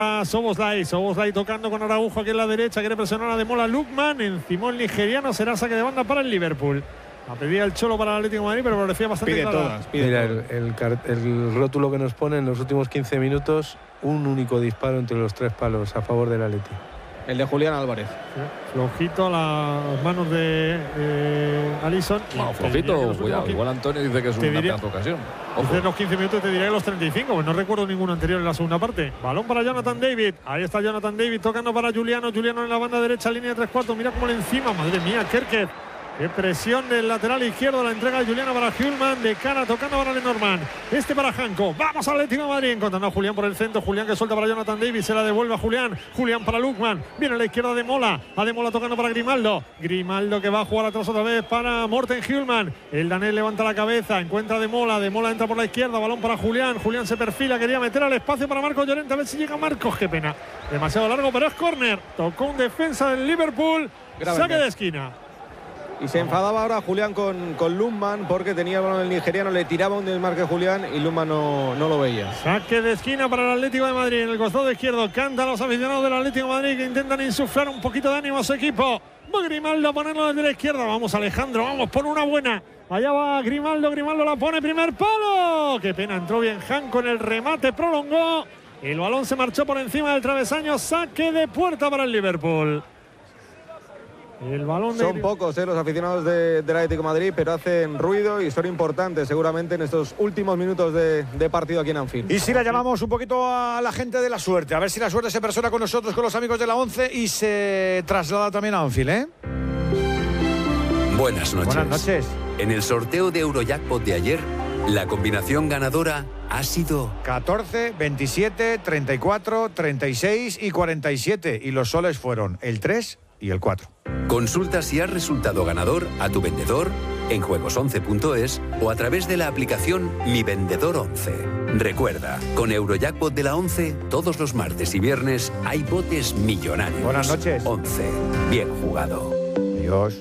Szoboszlai tocando con Araujo aquí en la derecha, quiere presionar a Ademola Lookman, encima el nigeriano, será saque de banda para el Liverpool. La pedía el Cholo para el Atlético de Madrid, pero parecía bastante clara. Mira, el rótulo que nos pone en los últimos 15 minutos, un único disparo entre los 3 palos a favor del Atleti. El de Julián Álvarez. Sí, flojito a las manos de Alisson. Bueno, flojito, cuidado. Igual Antonio dice que es una pedazo ocasión. Dice los 15 minutos, te diré los 35, pues no recuerdo ninguno anterior en la segunda parte. Balón para Jonathan David. Ahí está Jonathan David tocando para Juliano. Juliano en la banda derecha, línea de 3/4. Mira cómo le encima, madre mía, Kerker. Qué presión del lateral izquierdo, la entrega de Juliano para Hjulman, de cara tocando para Lenormand. Este para Janko. Vamos al Atlético de Madrid, encontrando a Julián por el centro. Julián que suelta para Jonathan Davis, se la devuelve a Julián. Julián para Lookman. Viene a la izquierda de Mola. Ademola tocando para Grimaldo. Grimaldo que va a jugar atrás otra vez para Morten Hjulman. El danés levanta la cabeza, encuentra a Ademola. Ademola entra por la izquierda, balón para Julián. Julián se perfila, quería meter al espacio para Marcos Llorente. A ver si llega Marcos, qué pena. Demasiado largo, pero es córner. Tocó un defensa del Liverpool. Saque de esquina. Y se enfadaba ahora Julián con Lookman porque tenía el balón el nigeriano, le tiraba un desmarque Julián y Lookman no lo veía. Saque de esquina para el Atlético de Madrid. En el costado izquierdo cantan los aficionados del Atlético de Madrid que intentan insuflar un poquito de ánimo a su equipo. Va Grimaldo a ponerlo desde la izquierda. Vamos, Alejandro, vamos por una buena. Allá va Grimaldo, Grimaldo la pone, primer palo. Qué pena, entró bien Janko en el remate, prolongó. El balón se marchó por encima del travesaño. Saque de puerta para el Liverpool. El balón son pocos los aficionados del Atlético de Madrid, pero hacen ruido y son importantes seguramente en estos últimos minutos de partido aquí en Anfield. Y si la llamamos un poquito a la gente de la suerte, a ver si la suerte se persona con nosotros, con los amigos de la 11 y se traslada también a Anfield, ¿eh? Buenas noches. Buenas noches. En el sorteo de Eurojackpot de ayer, la combinación ganadora ha sido 14, 27, 34, 36 y 47. Y los soles fueron el 3 y el 4. Consulta si has resultado ganador a tu vendedor en juegos11.es o a través de la aplicación Mi Vendedor 11. Recuerda, con Eurojackpot de la 11, todos los martes y viernes hay botes millonarios. Buenas noches. 11. Bien jugado. Adiós.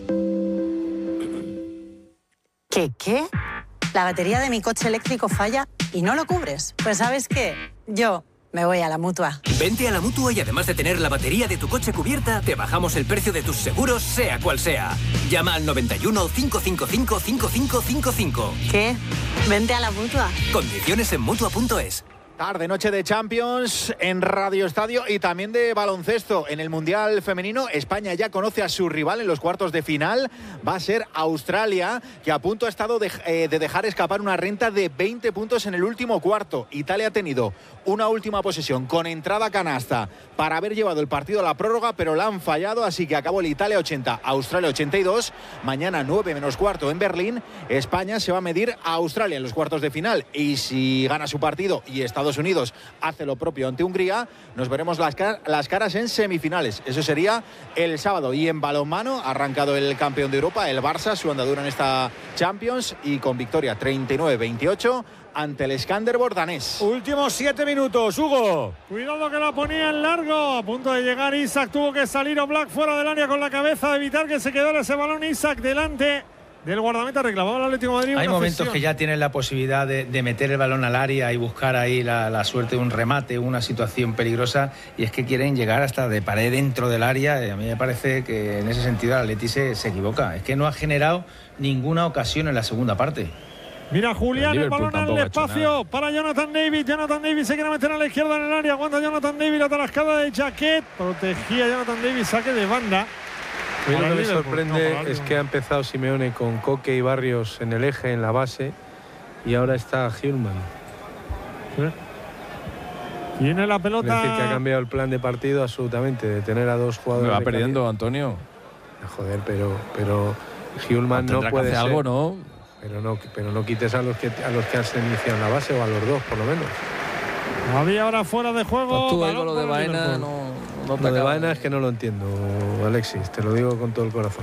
¿Qué? La batería de mi coche eléctrico falla y no lo cubres. Pues ¿sabes qué? Yo me voy a la Mutua. Vente a la Mutua y además de tener la batería de tu coche cubierta, te bajamos el precio de tus seguros, sea cual sea. Llama al 91 555 5555. ¿Qué? Vente a la Mutua. Condiciones en Mutua.es. Tarde, noche de Champions en Radio Estadio y también de baloncesto. En el Mundial Femenino, España ya conoce a su rival en los cuartos de final. Va a ser Australia, que a punto ha estado de dejar escapar una renta de 20 puntos en el último cuarto. Italia ha tenido una última posesión con entrada canasta para haber llevado el partido a la prórroga, pero la han fallado, así que acabó el Italia 80, Australia 82. Mañana 9 menos cuarto en Berlín, España se va a medir a Australia en los cuartos de final. Y si gana su partido y Estados Unidos hace lo propio ante Hungría, nos veremos las caras en semifinales. Eso sería el sábado. Y en balonmano ha arrancado el campeón de Europa, el Barça, su andadura en esta Champions, y con victoria 39-28 ante el Skanderborg danés. Últimos 7 minutos, Hugo. Cuidado que la ponía en largo. A punto de llegar Isaac, tuvo que salir Oblak fuera del área con la cabeza, evitar que se quedara ese balón. Isaac delante del guardameta, reclamaba el Atlético de Madrid. Hay momentos que ya tienes la posibilidad de meter el balón al área y buscar ahí la suerte de un remate, una situación peligrosa, y es que quieren llegar hasta de pared dentro del área. Y a mí me parece que en ese sentido el Atleti se equivoca. Es que no ha generado ninguna ocasión en la segunda parte. Mira Julián, el balón al espacio para Jonathan David. Jonathan David se quiere meter a la izquierda en el área. Aguanta Jonathan David, la tarascada de Jaquet. Protegía Jonathan David, saque de banda. A mí lo que me sorprende es que ha empezado Simeone con Coque y Barrios en el eje, en la base, y ahora está Hjulman. Tiene la pelota. Es decir, que ha cambiado el plan de partido absolutamente, de tener a dos jugadores. Me va perdiendo, Antonio. Joder, pero Hjulman no puede ser. Algo, ¿no? Pero no quites a los que han iniciado en la base, o a los dos, por lo menos. Había ahora fuera de juego. Pues tú ahí con lo de Baena lo de Baena es que no lo entiendo, Alexis, te lo digo con todo el corazón.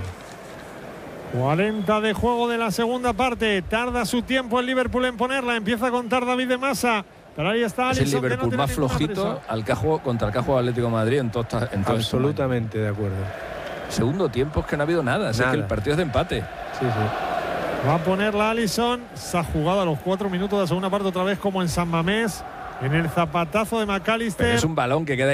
40 de juego de la segunda parte. Tarda su tiempo el Liverpool en ponerla. Empieza a contar David de Masa. Pero ahí está Alisson. Es el Liverpool más flojito contra el que ha jugado Atlético de Madrid en todo absolutamente de acuerdo. Segundo tiempo es que no ha habido nada. Es que el partido es de empate. Sí. Va a ponerla Alisson. Se ha jugado a los 4 minutos de la segunda parte otra vez como en San Mamés. En el zapatazo de McAllister. Pero es un balón que queda